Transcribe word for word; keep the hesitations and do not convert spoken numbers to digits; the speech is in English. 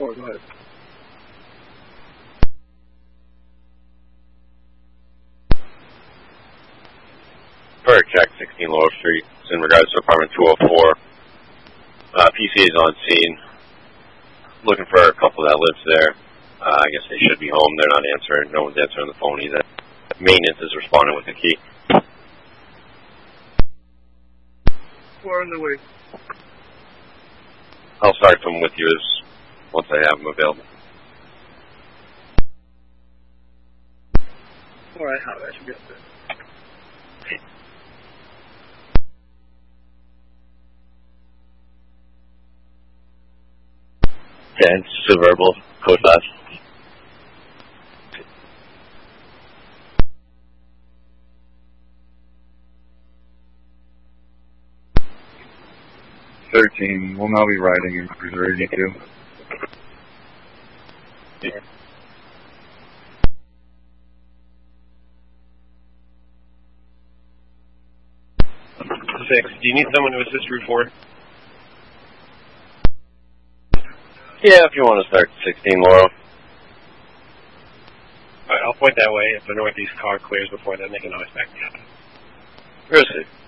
four, go ahead. Correct, check, sixteen Laurel Street. It's in regards to apartment two oh four. Uh, P C is on scene. Looking for a couple that lives there. Uh, I guess they should be home. They're not answering. No one's answering the phone either. Maintenance is responding with the key. Four on the way. I'll start them with yours once I have them available. Alright, how I should get there. ten, verbal, code last. thirteen, we'll now be riding in Cruiser eighty-two. Yeah. Six, do you need someone to assist Route four? Yeah, if you want to start sixteen, Laurel. Alright, I'll point that way. If the northeast car clears before then, they can always back me up. Proceed.